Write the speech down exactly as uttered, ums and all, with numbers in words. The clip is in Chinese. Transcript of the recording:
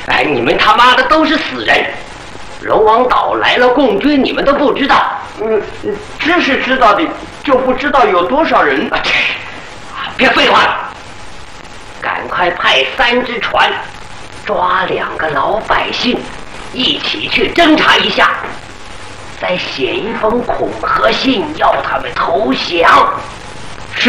哎，你们他妈的都是死人！龙王岛来了共军，你们都不知道？ 嗯，知是知道的，就不知道有多少人。 啊，别废话了，赶快派三只船，抓两个老百姓，一起去侦查一下，再写一封恐吓信，要他们投降。